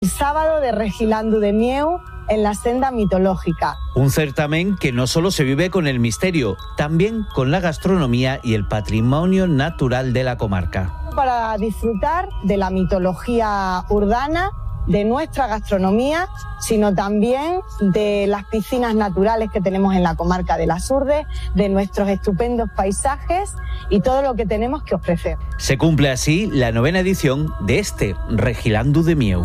sábado de Regilandu de Mieu en la senda mitológica. Un certamen que no solo se vive con el misterio, también con la gastronomía y el patrimonio natural de la comarca. Para disfrutar de la mitología urdana, de nuestra gastronomía, sino también de las piscinas naturales que tenemos en la comarca de Las Urdes, de nuestros estupendos paisajes y todo lo que tenemos que ofrecer. Se cumple así la 9ª edición de este Regilandu de Mieu.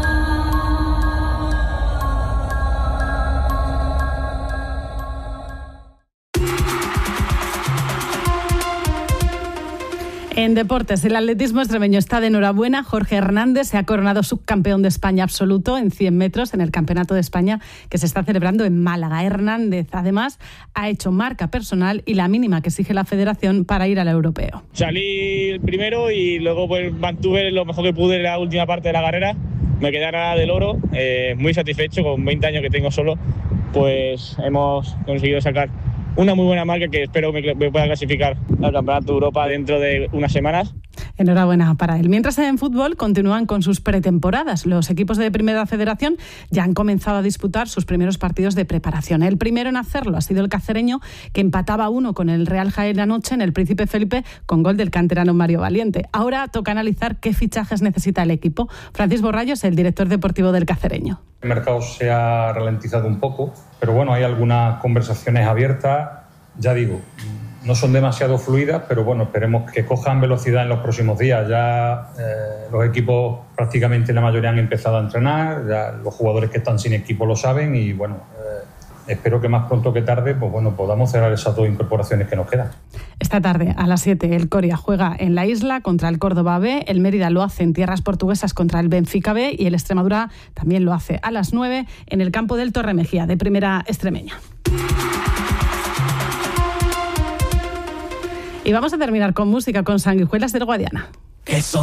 En deportes, el atletismo extremeño está de enhorabuena. Jorge Hernández se ha coronado subcampeón de España absoluto en 100 metros en el Campeonato de España que se está celebrando en Málaga. Hernández, además, ha hecho marca personal y la mínima que exige la federación para ir al europeo. Salí el primero y luego pues mantuve lo mejor que pude en la última parte de la carrera. Me quedé a nada del oro, muy satisfecho, con 20 años que tengo solo, pues hemos conseguido sacar una muy buena marca que espero me pueda clasificar al Campeonato de Europa dentro de unas semanas. Enhorabuena para él. Mientras en fútbol continúan con sus pretemporadas. Los equipos de Primera Federación ya han comenzado a disputar sus primeros partidos de preparación. El primero en hacerlo ha sido el cacereño, que empataba 1 con el Real Jaén anoche en el Príncipe Felipe con gol del canterano Mario Valiente. Ahora toca analizar qué fichajes necesita el equipo. Francisco Borrallos, el director deportivo del cacereño. El mercado se ha ralentizado un poco, pero bueno, hay algunas conversaciones abiertas. Ya digo, no son demasiado fluidas, pero bueno, esperemos que cojan velocidad en los próximos días. Ya los equipos prácticamente la mayoría han empezado a entrenar, ya los jugadores que están sin equipo lo saben y bueno, espero que más pronto que tarde pues bueno, podamos cerrar esas 2 incorporaciones que nos quedan. Esta tarde a las 7 el Coria juega en la Isla contra el Córdoba B, el Mérida lo hace en tierras portuguesas contra el Benfica B y el Extremadura también lo hace a las 9 en el campo del Torremejía de Primera Extremeña. Y vamos a terminar con música, con Sanguijuelas del Guadiana.